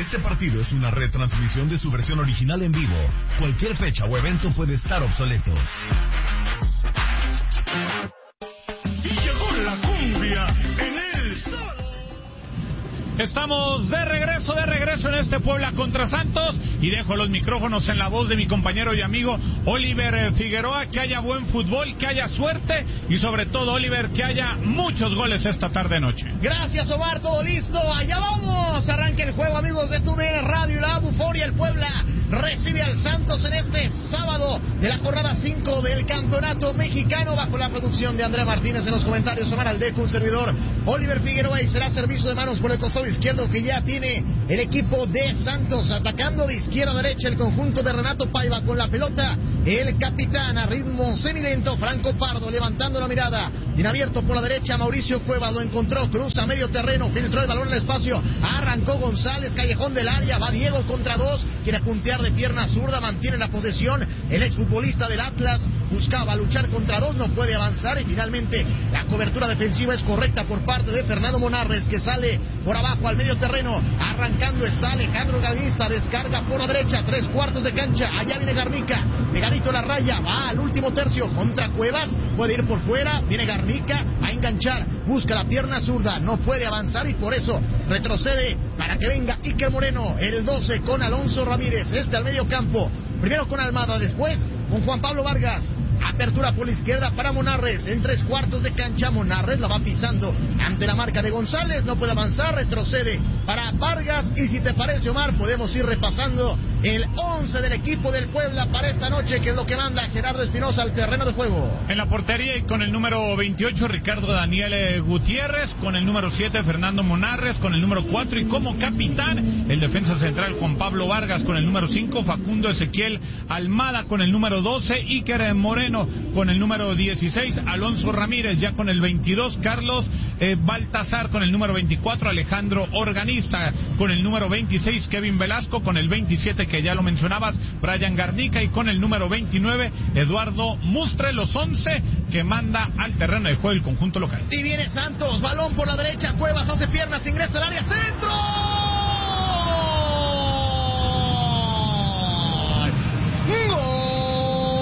Este partido es una retransmisión de su versión original en vivo. Cualquier fecha o evento puede estar obsoleto. Y llegó la cumbia en el sábado. Estamos de regreso en este Puebla contra Santos y dejo los micrófonos en la voz de mi compañero y amigo Oliver Figueroa. Que haya buen fútbol, que haya suerte y sobre todo, Oliver, que haya muchos goles esta tarde-noche. Gracias, Omar, todo listo, allá vamos. Arranca el juego, amigos de TUDN Radio y la Buforia. El Puebla recibe al Santos en este sábado de la jornada 5 del Campeonato Mexicano, bajo la producción de Andrea Martínez. En los comentarios, Omar Aldeco, un servidor, Oliver Figueroa, y será servicio de manos por el costado izquierdo que ya tiene el equipo de Santos, atacando de izquierda a derecha el conjunto de Renato Paiva con la pelota. El capitán a ritmo semilento, Franco Pardo, levantando la mirada, bien abierto por la derecha, Mauricio Cuevas lo encontró, cruza medio terreno, filtró el balón en el espacio, arrancó González, callejón del área, va Diego contra dos, quiere puntear de pierna zurda, mantiene la posesión, el exfutbolista del Atlas buscaba luchar contra dos, no puede avanzar y finalmente la cobertura defensiva es correcta por parte de Fernando Monarres, que sale por abajo al medio terreno, arrancando está Alejandro Galvista, descarga por la derecha, 3/4 de cancha, allá viene Garnica, pegadito a la raya, va al último tercio contra Cuevas, puede ir por fuera, viene Garnica a enganchar, busca la pierna zurda, no puede avanzar y por eso retrocede para que venga Iker Moreno, el 12 con Alonso Ramírez, al medio campo, primero con Almada, después con Juan Pablo Vargas. Apertura por la izquierda para Monarres, en 3/4 de cancha, Monarres la va pisando ante la marca de González, no puede avanzar, retrocede para Vargas, y si te parece, Omar, podemos ir repasando el 11 del equipo del Puebla para esta noche, que es lo que manda Gerardo Espinosa al terreno de juego. En la portería y con el número 28 Ricardo Daniel Gutiérrez, con el número 7 Fernando Monarres, con el número 4 y como capitán el defensa central Juan Pablo Vargas, con el número 5 Facundo Ezequiel Almada, con el número 12 Iker Moreno, con el número 16 Alonso Ramírez, ya con el 22 Carlos Baltazar, con el número 24 Alejandro Organista, con el número 26 Kevin Velasco, con el 27 que ya lo mencionabas Brian Garnica, y con el número 29 Eduardo Mustre, los 11 que manda al terreno de juego el conjunto local. Y viene Santos, balón por la derecha, Cuevas hace piernas, ingresa al área, centro.